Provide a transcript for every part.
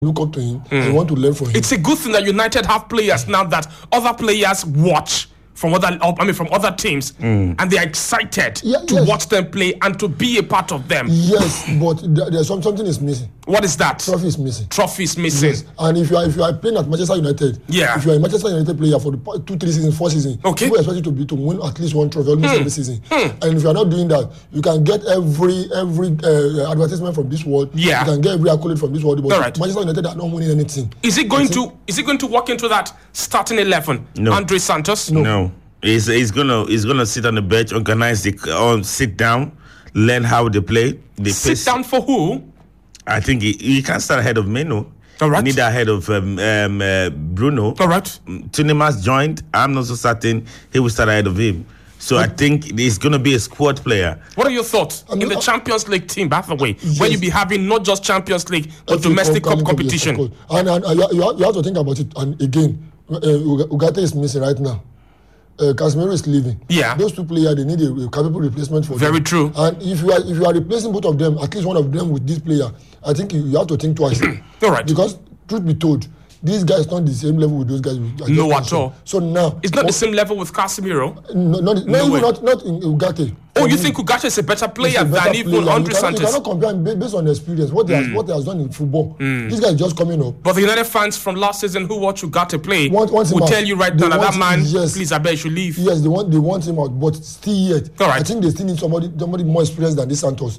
look up to him and want to learn from him. It's a good thing that United have players now that other players watch from other teams, and they're excited to watch them play and to be a part of them. Yes, but there's something is missing. What is that? Trophy is missing. Trophy is missing. Yes. And if you are playing at Manchester United, if you are a Manchester United player for the 2-3 seasons, 4 seasons, you expect you to win at least one trophy almost every season. And if you are not doing that, you can get every advertisement from this world. You can get every accolade from this world. But Manchester United are not winning anything. Is it going to walk into that starting 11? No. Andre Santos? No. He's gonna sit on the bench, organize sit down, learn how they play. Sit down for who? I think he can't start ahead of Meno. All right. Neither ahead of Bruno. All right. Tunimas joined. I'm not so certain he will start ahead of him. So I think he's going to be a squad player. What are your thoughts in the Champions League team, by the way, where you be having not just Champions League but domestic cup competition? Yes, and you have to think about it. And again, Ugarte is missing right now. Casemiro is leaving. Yeah. Those two players, they need a capable replacement for them. Very true. And if you are replacing both of them, at least one of them with this player, I think you have to think twice. All right. Because truth be told, these guys not the same level with those guys. No, at all. So now it's not the same level with Casemiro. Not in Ugarte. Oh, you think Ugarte is a better player than even Andre Santos? You cannot compare based on experience. What he has done in football. This guy is just coming up. But the United fans from last season who watch Ugarte play will tell you right now that man, please, I bet you should leave. Yes, they want him out, but still yet. All right. I think they still need somebody more experienced than this Santos.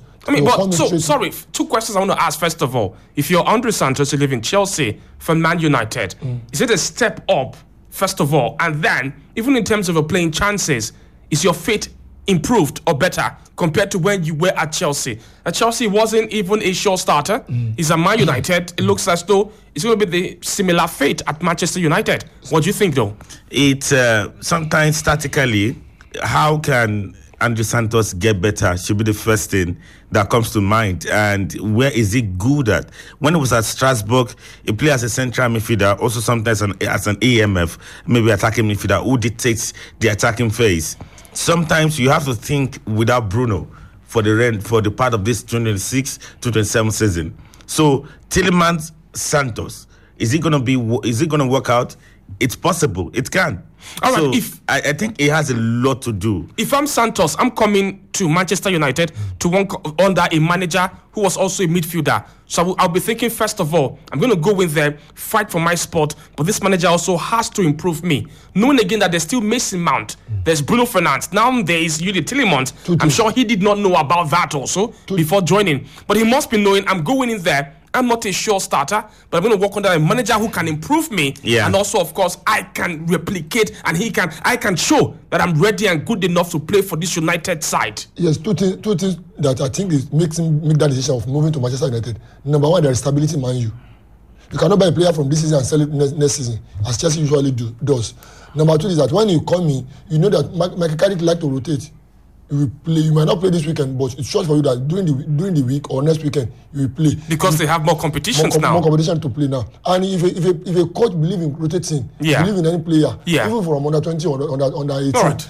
Sorry, 2 questions I want to ask. First of all, if you're Andre Santos, you live in Chelsea from Man United, is it a step up, first of all? And then, even in terms of your playing chances, is your fate improved or better compared to when you were at Chelsea? At Chelsea wasn't even a sure starter. He's at Man United. It looks as though it's going to be the similar fate at Manchester United. What do you think, though? It sometimes statically, how can Andre Santos get better should be the first thing that comes to mind. And where is he good at? When he was at Strasbourg, he played as a central midfielder, also sometimes as an AMF, maybe attacking midfielder, who dictates the attacking phase. Sometimes you have to think without Bruno for the part of this 2026-2027 season. So Tielemans Santos, is it going to work out? It's possible. It can. All right. I think it has a lot to do. If I'm Santos, I'm coming to Manchester United to work under a manager who was also a midfielder. So I'll be thinking, first of all, I'm going to go in there, fight for my spot, but this manager also has to improve me. Knowing again that there's still Mason Mount, there's Bruno Fernandes, now there is Yuri Tielemans. I'm sure he did not know about that also before joining. But he must be knowing I'm going in there. I'm not a sure starter, but I'm going to work under a manager who can improve me. Yeah. And also, of course, I can replicate and I can show that I'm ready and good enough to play for this United side. Yes, two things that I think makes him make that decision of moving to Manchester United. Number one, there is stability in Man U. You cannot buy a player from this season and sell it next season, as Chelsea usually does. Number two is that when you come in, you know that Michael Carrick like to rotate. You might not play this weekend, but it's short for you that during the week or next weekend you will play because they have more competitions now. More competition to play now. And if a coach believes in rotating, believe in any player, even from under 20 or under 18, right.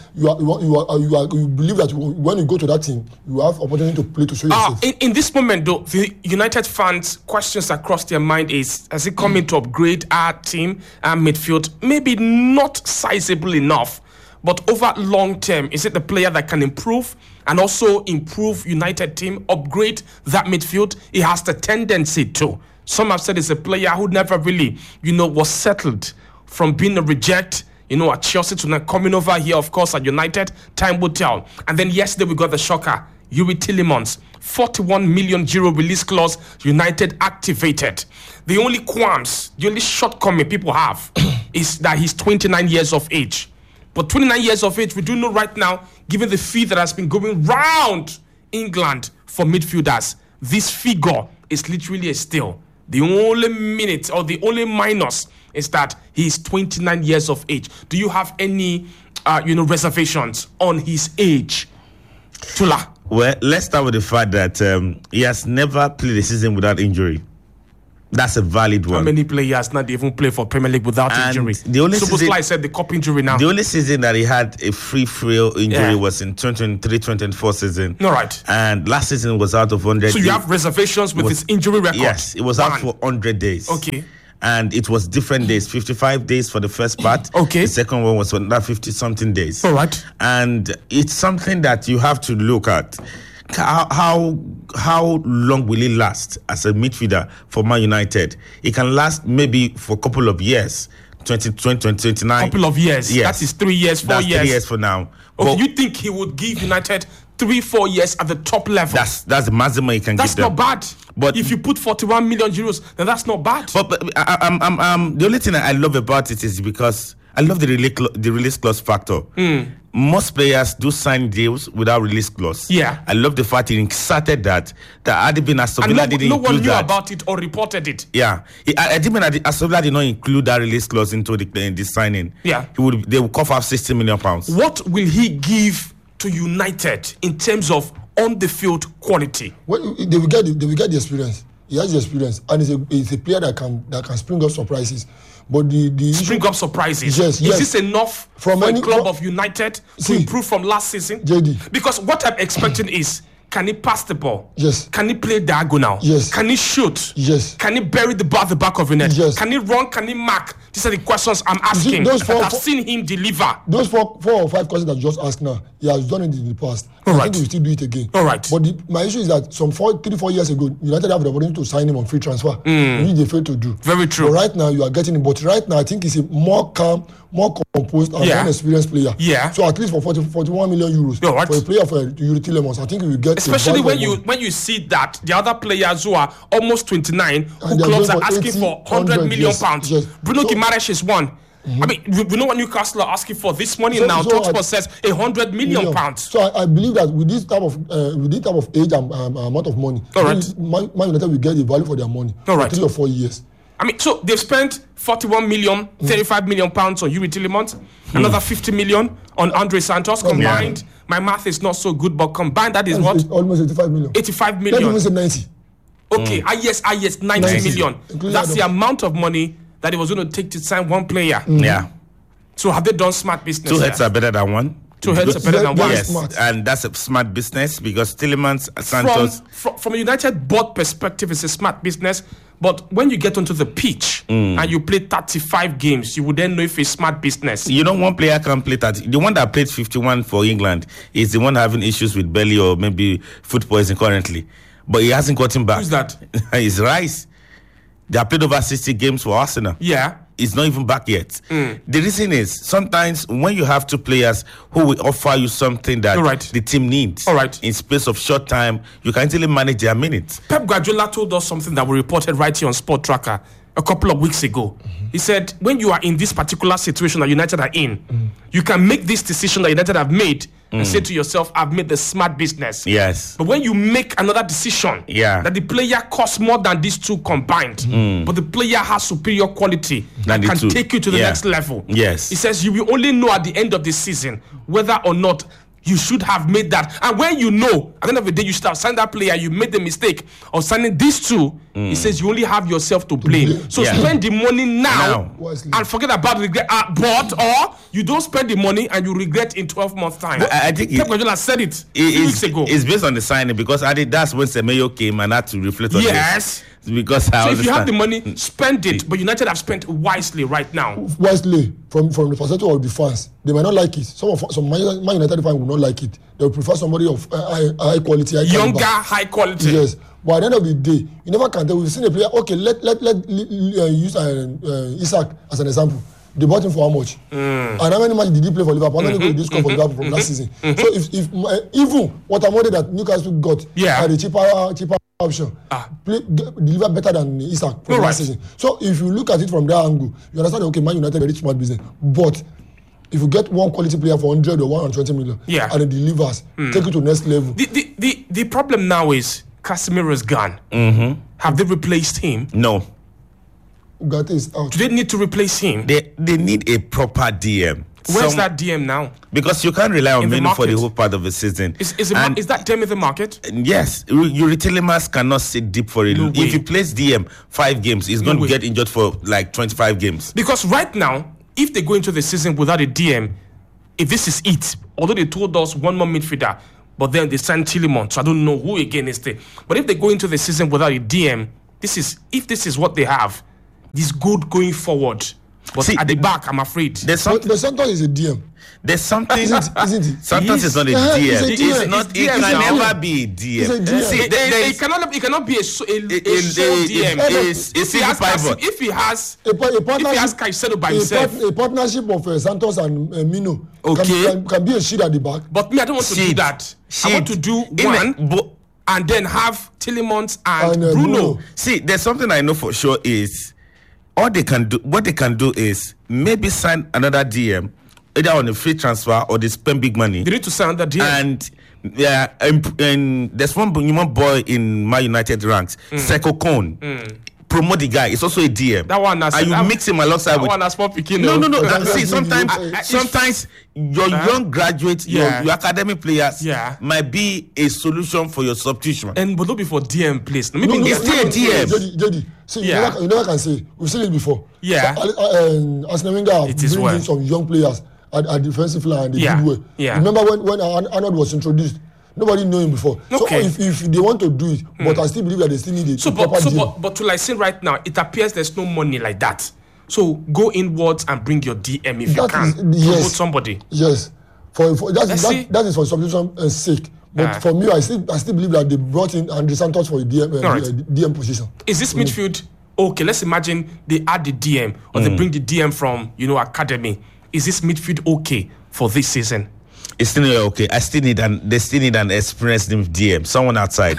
you believe that when you go to that team, you have opportunity to play to show yourself. In this moment, though, the United fans' questions across their mind is: has it come in to upgrade our team and midfield? Maybe not sizable enough. But over long term, is it the player that can improve and also improve United team, upgrade that midfield? He has the tendency to. Some have said it's a player who never really, was settled from being a reject, at Chelsea to now coming over here, of course, at United. Time will tell. And then yesterday we got the shocker. Yuri Tielemans, 41 million euro release clause, United activated. The only qualms, the only shortcoming people have is that he's 29 years of age. But 29 years of age, we do know right now, given the fee that has been going round England for midfielders, this figure is literally a steal. The only minute or the only minus is that he is 29 years of age. Do you have any, reservations on his age? Tula? Well, let's start with the fact that he has never played a season without injury. That's a valid How one. many players not even play for Premier League without And injury? the only Soboslai season- said the cup injury now. The only season that he had a free frail injury Yeah. was in 2023-2024 season. All right. And last season was out of 100 So you days. have reservations with his injury record? Yes, it was out One. for 100 days. Okay. And it was different days, 55 days for the first part. Okay. The second one was for another 50-something days. All right. And it's something that you have to look at. How long will it last as a midfielder for Man United? It can last maybe for a couple of years, 2020, 2029. Couple of years. Yes. That is 3 years, 4 That's years. 3 years for now. Okay, But you think he would give United 3-4 years at the top level? that's the maximum you can That's give them. not bad. But- if you put 41 million euros, then that's not bad. But the only thing I love about it is because I love the release clause factor. Most players do sign deals without release clause. Yeah. I love the fact he inserted that had it been Aston and Villa didn't no one include knew that. about it or reported it. Yeah, I think when Aston Villa did not include that release clause into the signing. Yeah. They would cough up £60 million. What will he give to United in terms of on the field quality? Well, they will get the experience. He has the experience, and he's a player that can spring up surprises. But the issue, Bring up surprises. Yes, yes. Is this enough From for any a club club- of United to See, improve from last season? JD. Because what I'm expecting is, can he pass the ball? Yes. Can he play diagonal? Yes. Can he shoot? Yes. Can he bury the ball at the back of the net? Yes. Can he run? Can he mark? These are the questions I'm asking. those four- I've seen him deliver. Those four or five questions that you just asked now, he has done it in the past. All I right. think he will still do it again. All right. But my issue is that 3-4 years ago, United have the opportunity to sign him on free transfer, which they failed to do. Very true. But right now, you are getting him. But right now, I think he's a more calm, more composed, and Yeah. more experienced player. Yeah. So at least for 41 million euros, All right. for a player for Yuri Tillemans, I think he will get. Especially a value when you see that the other players who are almost 29, who And they're clubs going are for asking 80, for 100 million yes, pounds. yes. Bruno So- Guimaraes is one. I mean, we know what Newcastle are asking for this money So- now. so TalkSport I- says 100 million pounds. So I believe that with this type of age and amount of money, All right. Man United will get the value for their money. All for right. 3 or 4 years. I mean, so they've spent 41 million, 35 million pounds on Yuri Tillemans, another 50 million on Andre Santos. Combined, my math is not so good, but combined, that is what? It's almost 85 million. 85 Let me even million. say 90. Okay, yes, 90 90. million. Including That's that the of- amount of money that it was going to take to sign one player. Yeah. So have they done smart business? 2 heads here? are better than one. 2 heads are better than one. Very Yes, smart. and that's a smart business because Tillemans, Santos. From a United board perspective, it's a smart business. But when you get onto the pitch and you play 35 games, you would then know if it's smart business. You know, one player can play 30. The one that played 51 for England is the one having issues with belly or maybe food poison currently. But he hasn't gotten back. Who's that? It's Rice. They have played over 60 games for Arsenal. Yeah. It's not even back yet. The reason is sometimes when you have two players who will offer you something that All right. the team needs All right. in space of short time, you can easily manage their minutes. Pep Guardiola told us something that we reported right here on Sport Tracker a couple of weeks ago. He said, when you are in this particular situation that United are in, you can make this decision that United have made and say to yourself, I've made the smart business. Yes. But when you make another decision Yeah. that the player costs more than these two combined, but the player has superior quality Than and the can two. take you to the Yeah. next level. Yes. He says you will only know at the end of the season whether or not you should have made that. And when you know, at the end of the day, you should have signed that player, you made the mistake of signing these two, he says you only have yourself to blame. So Yeah. spend the money now Wisely. and forget about regret. But or you don't spend the money and you regret in 12 months' time. But I think Pep Guardiola said it 2 weeks ago. It's based on the signing because I think that's when Semenyo came and had to reflect on Yes. this. Because I So if you have the understand. money, spend it. But United have spent wisely right now. Wisely, from the perspective of the fans, they might not like it. Some Man United fans will not like it. They will prefer somebody of high quality, high Younger, caliber. high quality. Yes, but at the end of the day, you never can tell. We've seen a player. Okay, let use Isak as an example. They bought him for how much? And how many matches did he play for Liverpool? How many goals did he score for Liverpool from last season? So if even what I'm that Newcastle got Yeah. are the cheaper option, deliver better than Isak from All right. last season. So if you look at it from that angle, you understand. Okay, Man United very smart business, but if you get one quality player for 100 or 120 million, Yeah. and it delivers, take it to the next level. The problem now is Casemiro is gone. Have they replaced him? No. Ugarte is out. Do they need to replace him? They need a proper DM. Where's that DM now? Because you can't rely on In the Meno for the market. whole part of the season. Is And- that DM in the market? Yes, Yuri Tielemans cannot sit deep for it. No way. If he plays DM 5 games, he's going to way. get injured for like 25 games. Because right now, if they go into the season without a DM, if this is it, although they told us one more midfielder, but then they signed Tielemans, so I don't know who again is there. But if they go into the season without a DM, if this is what they have, this good going forward. But See, at the back, I'm afraid. There's But something. Santos is a DM. There's something. Isn't it? Sometimes it's not a Yeah, DM. it's a DM. It's not. It's It DM can now. never be a DM. It's a DM. See, It cannot be a sole DM. If he has pivot. if he has A Caicedo partnership, by himself. a partnership of Santos and Mino Okay. can be a shield at the back. But me, I don't want to do Shit. that. I want to do one and then have Tielemans and And, Bruno. See, there's something I know for sure is what they can do is maybe sign another DM either on a free transfer or they spend big money. They need to sign that DM. And yeah, and there's one boy in my United ranks, Seko Kone. Promote the guy. It's also a DM. That one has- and you that- mix him alongside that with. one has small picking. No. That's See, really sometimes your young graduates, Yeah. your academic players, Yeah. might be a solution for your substitution. And but not before DM, please. Maybe it's still a DM. JD. See, Yeah. you never can say. We've seen it before. Yeah. Arsene Wenger It is brings well. in some young players at defensive line and they Yeah. did well. Yeah. Remember when Arnold was introduced? Nobody knew him before. Okay. So if they want to do it, but I still believe that they still need a proper DM. But to like say right now, it appears there's no money like that. So go inwards and bring your DM if you That can. is- yes. Promote somebody. Yes, for Let's see. that is for substitution sake. But Ah. for me, I still believe that they brought in Andre Santos for the DM, All right. DM position. Is this midfield okay? Let's imagine they add the DM or they bring the DM from academy. Is this midfield okay for this season? It's still not okay. They still need an experienced DM, someone outside.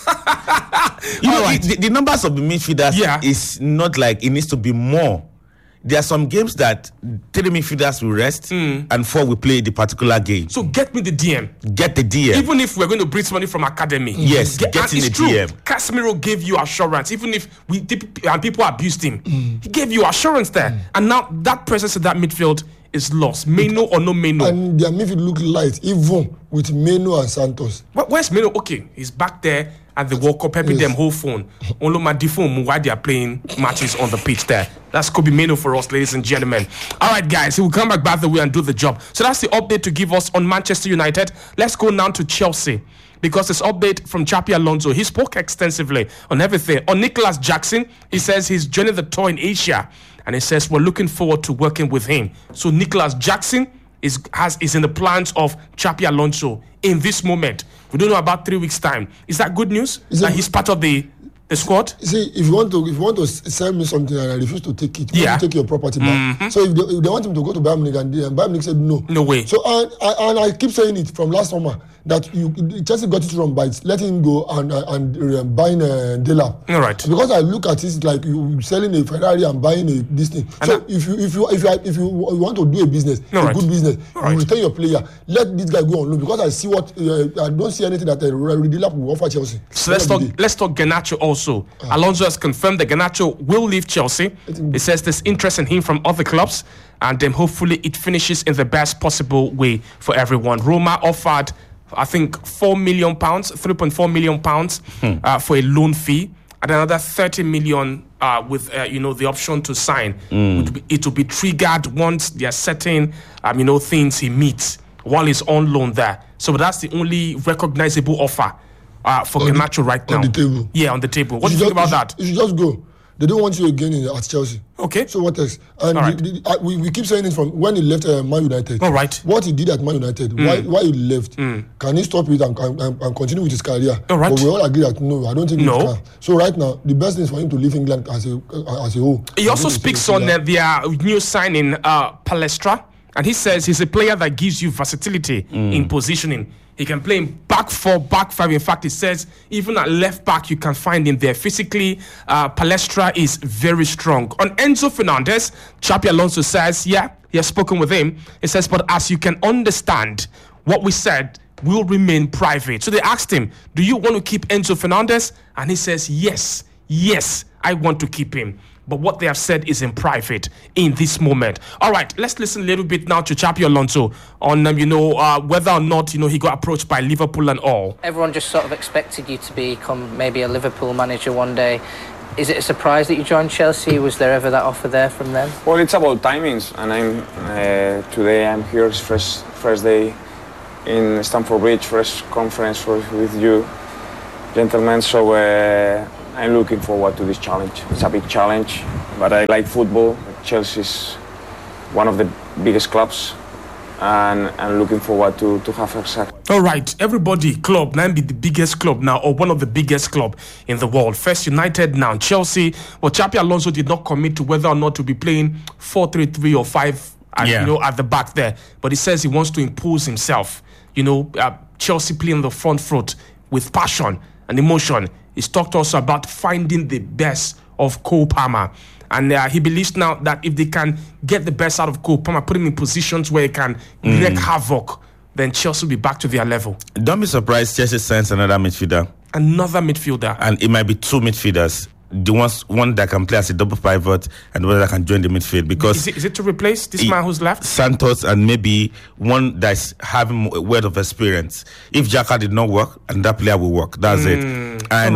The numbers of the midfielders Yeah. is not like it needs to be more. There are some games that 3 midfielders will rest and 4 will play the particular game. So get me the DM. Get the DM. Even if we're going to bring somebody from academy, Yes, get and in it's the true. DM. Casemiro gave you assurance. Even if people abused him, he gave you assurance there. And now that presence in that midfield is lost. Meno or no Meno. And their midfield look light, even with Meno and Santos. Where's Meno? Okay, he's back there at the World Cup, helping them hold phone. Only my phone while they are playing matches on the pitch there. That's Kobe Meno for us, ladies and gentlemen. All right, guys, he will come back by the way and do the job. So that's the update to give us on Manchester United. Let's go now to Chelsea. Because this update from Xabi Alonso, he spoke extensively on everything. On Nicholas Jackson, he says he's joining the tour in Asia. And he says we're looking forward to working with him. So Nicholas Jackson is in the plans of Xabi Alonso in this moment. We don't know about 3 weeks' time. Is that good news? That he's part of the squad? See, if you want to sell me something and I refuse to take it, Yeah. you take your property back. So if they want him to go to Bayern Munich and Bayern Munich said no. No way. So and I keep saying it from last summer that Chelsea got it wrong by letting him go and buying Delap. All right. Because I look at it like you selling a Ferrari and buying this thing. So if you want to do a business, All right. good business, All you right. retain your player. Let this guy go on loan because I see I don't see anything that Delap will offer Chelsea. So let's talk Garnacho also. Alonso has confirmed that Garnacho will leave Chelsea. He says there's interest in him from other clubs, and then hopefully it finishes in the best possible way for everyone. Roma offered, I think, £3.4 million for a loan fee, and another 30 million with the option to sign. It will be triggered once there are certain things he meets while he's on loan there. So that's the only recognizable offer for Garnacho right now. On the table. Yeah, on the table. What do you think about that? You should just go. They don't want you again at Chelsea. Okay. So what else? And All right. we keep saying it from when he left Man United. All right. What he did at Man United, why he left, can he stop it and continue with his career? All right. But we all agree that no, I don't think No. he can. So right now, the best thing is for him to leave England as a whole. He also speaks on their new signing, Palestra, and he says he's a player that gives you versatility in positioning. He can play in back 4, back 5. In fact, he says even at left back, you can find him there. Physically, Palestra is very strong. On Enzo Fernandez, Xabi Alonso says, yeah, he has spoken with him. He says, but as you can understand, what we said will remain private. So they asked him, do you want to keep Enzo Fernandez? And he says, yes, I want to keep him. but what they have said is in private in this moment. All right, let's listen a little bit now to Xabi Alonso on whether or not he got approached by Liverpool and all. Everyone just sort of expected you to become maybe a Liverpool manager one day. Is it a surprise that you joined Chelsea? Was there ever that offer there from them? Well, it's about timings, and today I'm here, it's first day in Stamford Bridge, first conference with you gentlemen, so I'm looking forward to this challenge. It's a big challenge, but I like football. Chelsea is one of the biggest clubs, and I'm looking forward to have a success. All right, everybody, club now be the biggest club now, or one of the biggest club in the world. First United, now Chelsea. Well, Xabi Alonso did not commit to whether or not to be playing 4-3-3 or 5 at the back there, but he says he wants to impose himself. Chelsea playing the front foot with passion and emotion. He's talked also about finding the best of Cole Palmer. And he believes now that if they can get the best out of Cole Palmer, put him in positions where he can wreak havoc, then Chelsea will be back to their level. Don't be surprised Chelsea signs another midfielder. Another midfielder. And it might be 2 midfielders. The one that can play as a double pivot and one that can join the midfield. Because is it to replace this man who's left? Santos, and maybe one that's having a word of experience. If Xhaka did not work, and that player will work. That's it. And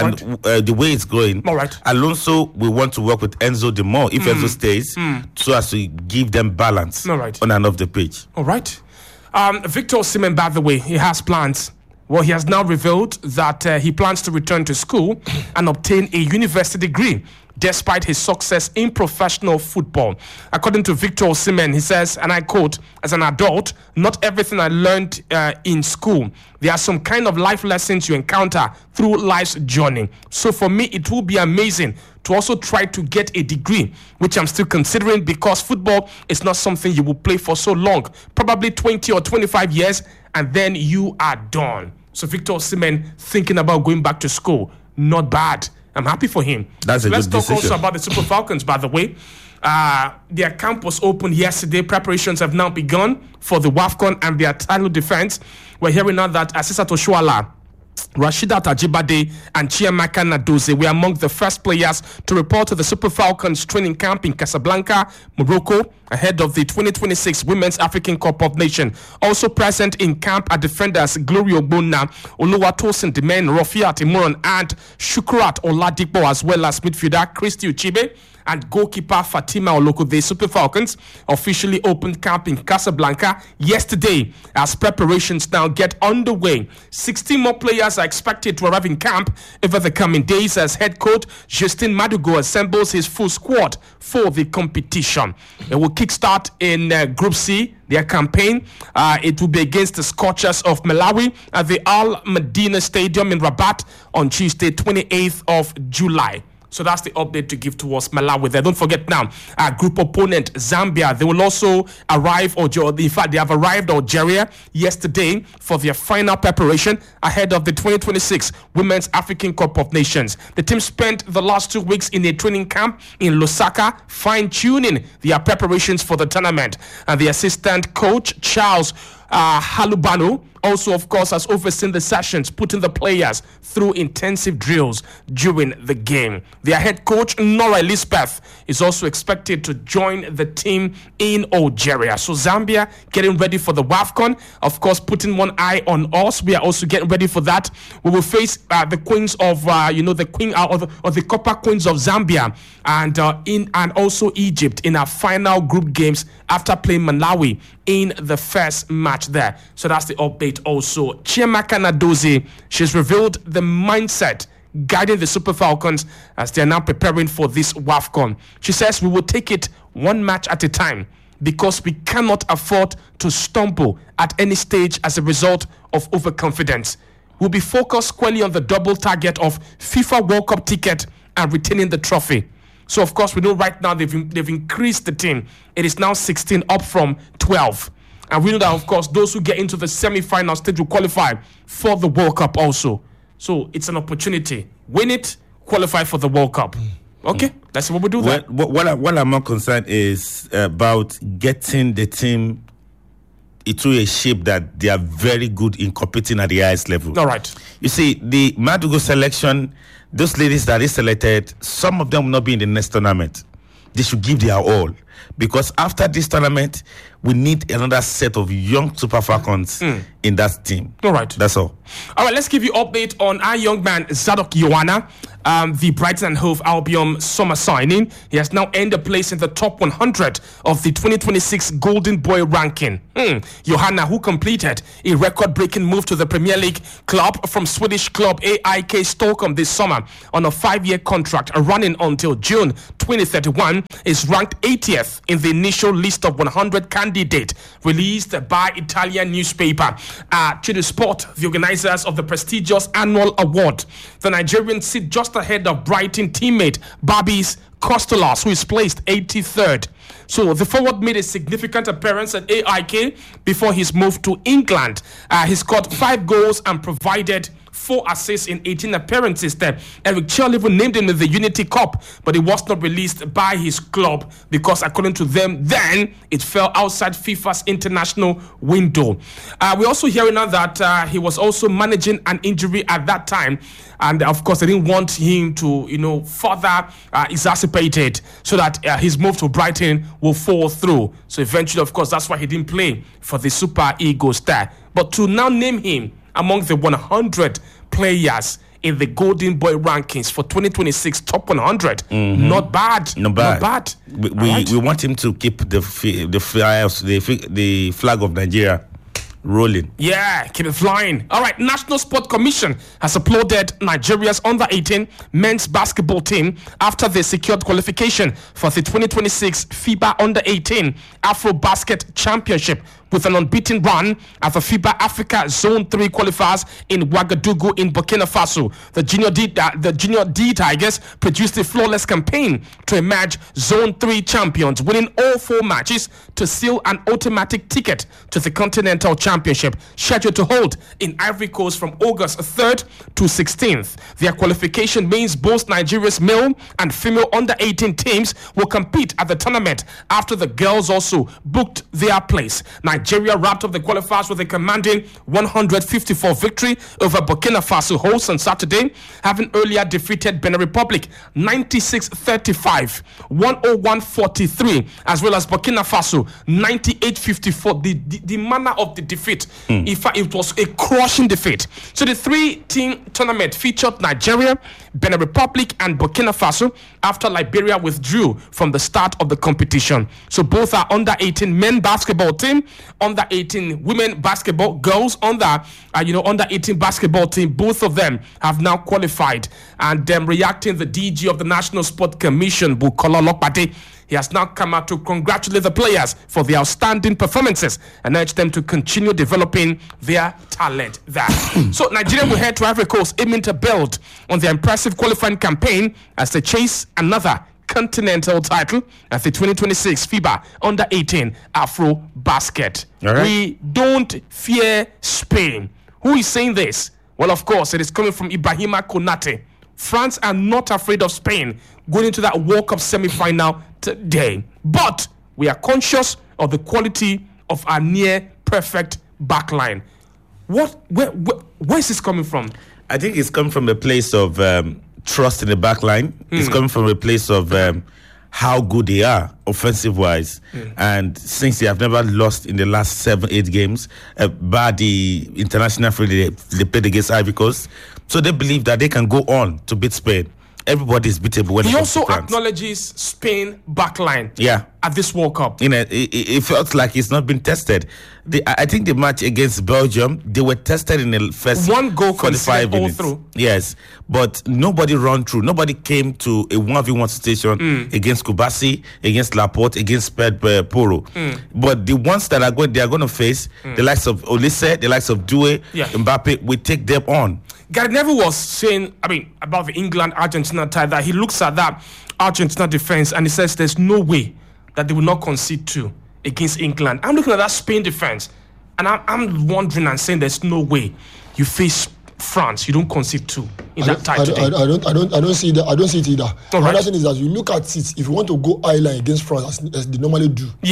the way it's going, Alonso will want to work with Enzo the more if Enzo stays, so as to give them balance on and off the pitch. All right. Victor Osimhen, by the way, he has plans. Well, he has now revealed that he plans to return to school and obtain a university degree, despite his success in professional football. According to Victor Osimhen, he says, and I quote, "As an adult, not everything I learned in school. There are some kind of life lessons you encounter through life's journey. So for me, it will be amazing to also try to get a degree, which I'm still considering, because football is not something you will play for so long, probably 20 or 25 years, and then you are done." So Victor Osimhen thinking about going back to school. Not bad. I'm happy for him. Let's talk also about the Super Falcons, by the way. Their camp was opened yesterday. Preparations have now begun for the WAFCON and their title defense. We're hearing now that Asisat Oshoala, Rasheedat Ajibade and Chiamaka Nadozie were among the first players to report to the Super Falcons training camp in Casablanca, Morocco, ahead of the 2026 Women's African Cup of Nations. Also present in camp are defenders Glory Ogbonna, Oluwatosin Demen, Rafiat Imoran and Shukrat Oladipo, as well as midfielder Christy Uchibe and goalkeeper Fatima Oloko. The Super Falcons officially opened camp in Casablanca yesterday as preparations now get underway. 16 more players are expected to arrive in camp over the coming days as head coach Justin Madugo assembles his full squad for the competition. It will kickstart in Group C, their campaign. It will be against the Scorchers of Malawi at the Al Medina Stadium in Rabat on Tuesday, 28th of July. So that's the update to give towards Malawi there. Don't forget now, our group opponent, Zambia, they will also arrive, in fact, they have arrived Algeria yesterday for their final preparation ahead of the 2026 Women's African Cup of Nations. The team spent the last 2 weeks in a training camp in Lusaka, fine-tuning their preparations for the tournament. And the assistant coach, Charles Halubanu, also, of course, has overseen the sessions, putting the players through intensive drills during the game. Their head coach, Nora Elizabeth, is also expected to join the team in Algeria. So Zambia getting ready for the WAFCON, of course, putting one eye on us. We are also getting ready for that. We will face the queens of, the queen or the Copper Queens of Zambia and also Egypt in our final group games after playing Malawi in the first match there. So that's the update. Also, Chiamaka Nadozie, she's revealed the mindset guiding the Super Falcons as they are now preparing for this WAFCON. She says, "We will take it one match at a time because we cannot afford to stumble at any stage as a result of overconfidence. We'll be focused squarely on the double target of FIFA World Cup ticket and retaining the trophy." So, of course, we know right now they've increased the team. It is now 16 up from 12. And we know that, of course, those who get into the semi-final stage will qualify for the World Cup also. So it's an opportunity. Win it, qualify for the World Cup. Okay, that's what we do there. What I'm more concerned is about getting the team into a shape that they are very good in competing at the highest level. All right. You see, the Madugo selection, those ladies that is selected, some of them will not be in the next tournament. They should give their all. Because after this tournament, we need another set of young Super Falcons in that team. All right. That's all. All right, let's give you update on our young man, Zadok Yohana, the Brighton and Hove Albion summer signing. He has now earned a place in the top 100 of the 2026 Golden Boy ranking. Yohana, who completed a record-breaking move to the Premier League club from Swedish club AIK Stockholm this summer on a 5-year contract running until June 2031, is ranked 80th in the initial list of 100 candidates released by Italian newspaper Chido Sport, the organizers of the prestigious annual award. The Nigerians sit just ahead of Brighton teammate Babis Costolas, who is placed 83rd. So the forward made a significant appearance at AIK before his move to England. He scored 5 goals and provided 4 assists in 18 appearances there. Eric Cherleven named him in the Unity Cup, but it was not released by his club because, according to them, then it fell outside FIFA's international window. We're also hearing now that he was also managing an injury at that time, and of course they didn't want him to, further exacerbate it, so that his move to Brighton will fall through. So eventually, of course, that's why he didn't play for the Super Eagles there. But to now name him among the 100 players in the Golden Boy rankings for 2026 top 100, not bad. Not bad. We want him to keep the flag of Nigeria rolling. Yeah, keep it flying. All right, National Sport Commission has applauded Nigeria's under-18 men's basketball team after they secured qualification for the 2026 FIBA Under-18 Afro Basket Championship with an unbeaten run at the FIBA Africa Zone 3 qualifiers in Ouagadougou in Burkina Faso. The Junior D Tigers produced a flawless campaign to emerge Zone 3 champions, winning all 4 matches to seal an automatic ticket to the Continental Championship, scheduled to hold in Ivory Coast from August 3rd to 16th. Their qualification means both Nigeria's male and female under-18 teams will compete at the tournament after the girls also booked their place. Nigeria wrapped up the qualifiers with a commanding 154 victory over Burkina Faso hosts on Saturday, having earlier defeated Benin Republic 96-35, 101-43, as well as Burkina Faso 98-54. The manner of the defeat, in fact, it was a crushing defeat. So the 3-team tournament featured Nigeria, Benin Republic, and Burkina Faso after Liberia withdrew from the start of the competition. So both are under-18 men basketball team, under-18 women basketball, girls under-18 basketball team. Both of them have now qualified. And reacting, the DG of the National Sport Commission, Bukola Lokpade, he has now come out to congratulate the players for their outstanding performances and urge them to continue developing their talent there. So Nigeria will head to Ivory Coast, aiming to build on their impressive qualifying campaign as they chase another continental title at the 2026 FIBA Under-18 Afro Basket. Right. We don't fear Spain. Who is saying this? Well, of course, it is coming from Ibrahima Konate. France are not afraid of Spain going into that World Cup semi-final today. But we are conscious of the quality of our near-perfect backline. Where is this coming from? I think it's coming from a place of trust in the back line. It's coming from a place of how good they are offensive-wise. And since they have never lost in the last 7-8 games, by the international friendly they played against Ivory Coast, so they believe that they can go on to beat Spain. Everybody is beatable when he it comes also to France. Spain backline. Yeah. At this World Cup. It felt like it's not been tested. I think the match against Belgium, they were tested in the first 1 goal 45 minutes. all through. Yes, but nobody run through. Nobody came to a 1v1 situation against Kubasi, against Laporte, against Poro. But the ones that are going, they are going to face the likes of Olise, the likes of Due, Mbappe. We take them on. Gary Neville was saying, about the England-Argentina tie, that he looks at that Argentina defense and he says there's no way that they will not concede 2 against England. I'm looking at that Spain defense and I'm wondering and saying there's no way you face France, you don't concede 2 in that tie today. I don't see that. I don't see it either. All right. Another thing is that you look at it, if you want to go high line against France as they normally do, Yeah.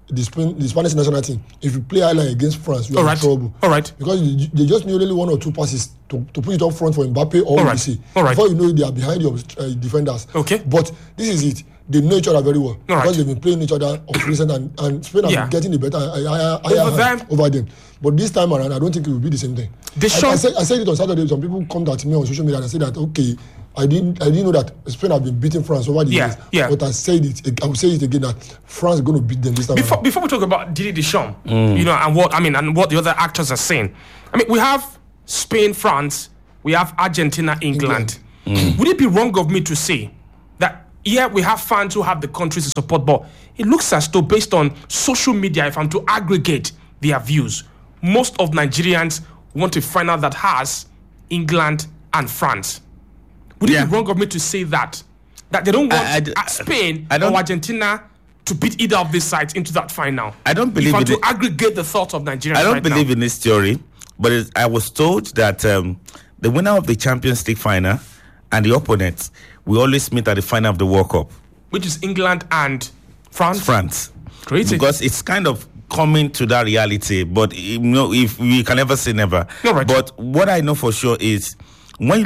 the Spanish national team, if you play Ireland against France, you are in trouble. All right. Because they just need only 1 or 2 passes to put it up front for Mbappe or Messi. Before you know it, they are behind your defenders. Okay. But this is it. They know each other very well. Because they've been playing each other of recent and Spain have been getting the better over them. But this time around, I don't think it will be the same thing. I said it on Saturday. Some people come at me on social media and say that, okay, I didn't know that Spain have been beating France over the years. Yeah. But I will say it again that France is going to beat them this time. Before we talk about Didier Deschamps, you know, and what the other actors are saying. I mean, we have Spain, France, we have Argentina, England. Would it be wrong of me to say that we have fans who have the countries to support, but it looks as though based on social media, if I'm to aggregate their views, most of Nigerians want a final that has England and France. Would it be wrong of me to say that they don't want Spain or Argentina to beat either of these sides into that final? I don't believe to aggregate the thoughts of Nigerians. I don't believe in this theory, but I was told that the winner of the Champions League final and the opponents will always meet at the final of the World Cup, which is England and France. Crazy. Because it's kind of coming to that reality, but you know, if we can never say never. Right. But what I know for sure is when you